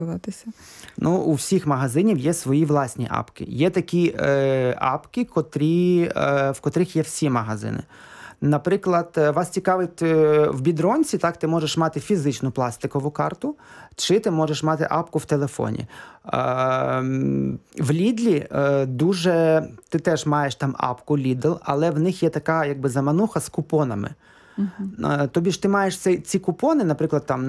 Ну, у всіх магазинів є свої власні апки. Є такі апки, в котрих є всі магазини. Наприклад, вас цікавить в Бідронці, так, ти можеш мати фізичну пластикову карту, чи ти можеш мати апку в телефоні. В Лідлі ти теж маєш там апку Lidl, але в них є така якби замануха з купонами. Тобі ж ти маєш ці купони, наприклад, там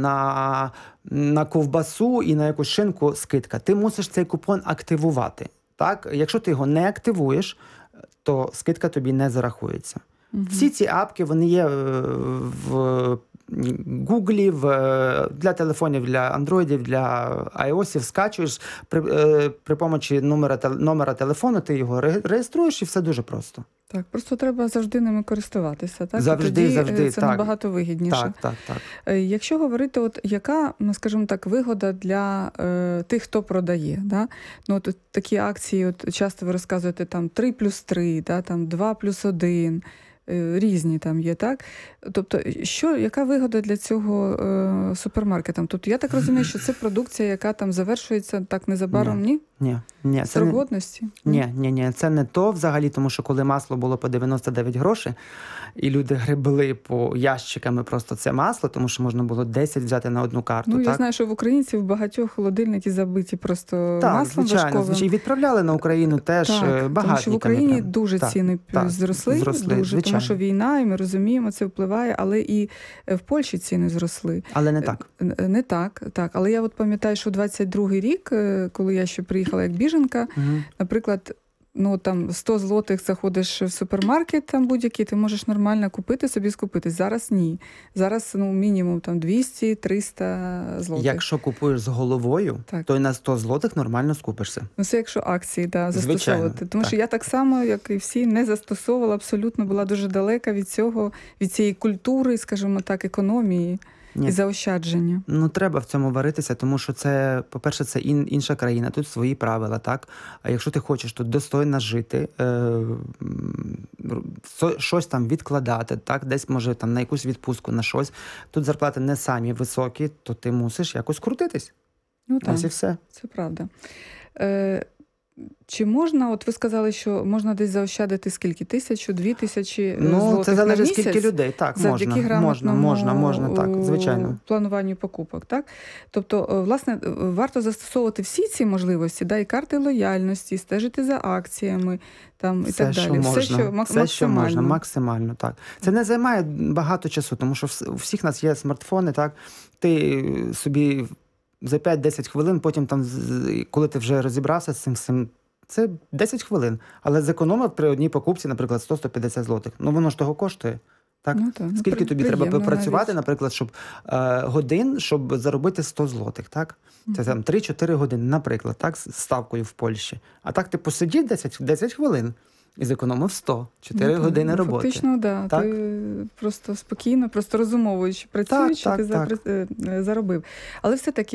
на ковбасу і на якусь шинку скидка. Ти мусиш цей купон активувати. Так? Якщо ти його не активуєш, то скидка тобі не зарахується. Всі ці апки, вони є в Гуглі, для телефонів, для андроїдів, для iOS, скачуєш, при помочі номера телефону ти його реєструєш і все дуже просто. Так, просто треба завжди ними користуватися, так? Завжди, це так. Набагато вигідніше. Так. Якщо говорити, яка, скажімо так, вигода для тих, хто продає, да? Ну, от такі акції, часто ви розказуєте, там 3+3, да? Там 2+1, різні там є, так? Тобто, яка вигода для цього супермаркетам? Тобто, я так розумію, що це продукція, яка там завершується так незабаром, ні? Ні. Срок годності? Ні, це не то взагалі, тому що коли масло було по 99 грошей, і люди гребли по ящиками просто це масло, тому що можна було 10 взяти на одну карту. Ну, так? Я знаю, що в українців в багатьох холодильники забиті просто маслом важковим. Так, звичайно. І відправляли на Україну теж багатниками. Тому що в Україні дуже ціни зросли, дуже, тому що війна, і ми розуміємо, це впливає, але і в Польщі ціни зросли. Але не так. Не так. Але я пам'ятаю, що 22-й рік, коли я ще приїхала як біженка, наприклад, там 100 злотих заходиш в супермаркет, там будь-який, ти можеш нормально купити, собі скупитись. Зараз ні. Зараз мінімум там 200-300 злотих. Якщо купуєш з головою, то і на 100 злотих нормально скупишся. Це якщо акції, застосовувати. Звичайно, тому що я так само, як і всі, не застосовувала, абсолютно була дуже далека від цієї культури, скажімо так, економії. І заощадження. Треба в цьому варитися, тому що це, по-перше, це інша країна, тут свої правила, так? А якщо ти хочеш тут достойно жити, щось там відкладати, так? Десь, може, там на якусь відпустку, на щось, тут зарплати не самі високі, то ти мусиш якось крутитись. Ось і все. Це правда. Чи можна, ви сказали, що можна десь заощадити скільки? 1000, 2000 злотих це залежить, на місяць? Скільки людей, так, завдяки грамотному можна, так, звичайно. Плануванню покупок, так? Тобто, власне, варто застосовувати всі ці можливості, і карти лояльності, стежити за акціями, там, і так далі. Все, що можна, максимально, так. Це не займає багато часу, тому що у всіх нас є смартфони, так? Ти собі за 5-10 хвилин, потім, коли ти вже розібрався з цим, це 10 хвилин. Але зекономив при одній покупці, наприклад, 100-150 злотих. Воно ж того коштує. Так? Скільки тобі треба попрацювати, наприклад, годин, щоб заробити 100 злотих, так? Це там 3-4 години, наприклад, так, з ставкою в Польщі. А так ти посидів 10 хвилин. І зекономив 100, 4 години роботи. Фактично, так. Ти просто спокійно, просто розумовуючи, працюючи, ти заробив. Але все-таки,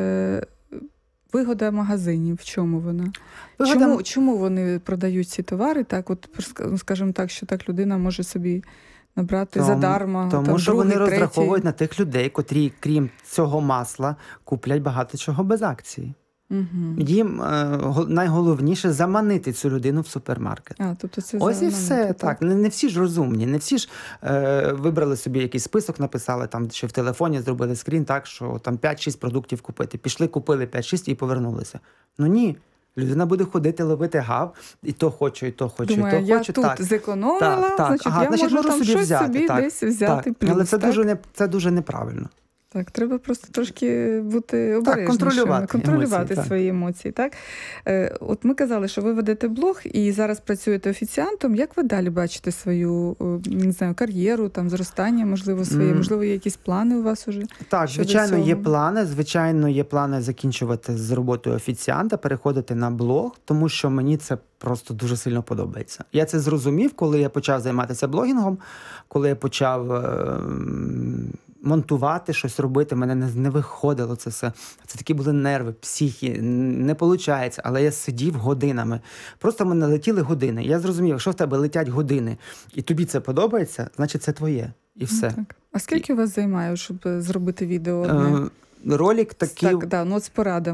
вигода магазинів, в чому вона? Чому вони продають ці товари? Так, скажімо так, що так людина може собі набрати задарма. Тому що вони розраховують на тих людей, котрі, крім цього масла, куплять багато чого без акції. Їм найголовніше заманити цю людину в супермаркет. Тобто це ось і все. Так. Не всі ж розумні, не всі ж вибрали собі якийсь список, написали, там, чи в телефоні зробили скрін, так, що там 5-6 продуктів купити. Пішли, купили 5-6 і повернулися. Ні. Людина буде ходити, ловити гав, і то хочу, і то хочу, думаю, і то хочу. Я тут зекономила, значить, я можу там щось собі десь взяти плюс. Але це дуже неправильно. Так, треба просто трошки бути обережнішими, контролювати свої емоції. Так? Ми казали, що ви ведете блог і зараз працюєте офіціантом. Як ви далі бачите свою, не знаю, кар'єру, зростання, можливо, своє, можливо, є якісь плани у вас уже? Так, звичайно, є плани закінчувати з роботою офіціанта, переходити на блог, тому що мені це просто дуже сильно подобається. Я це зрозумів, коли я почав займатися блогінгом, коли я почав монтувати, щось робити, мене не виходило це все. Це такі були нерви, психі, не виходить, але я сидів годинами. Просто в мене летіли години. Я зрозумів, якщо в тебе летять години, і тобі це подобається, значить це твоє. І все. Так. А скільки у вас займає, щоб зробити відео одне? ролик такий. Так, да, ну от з порадами.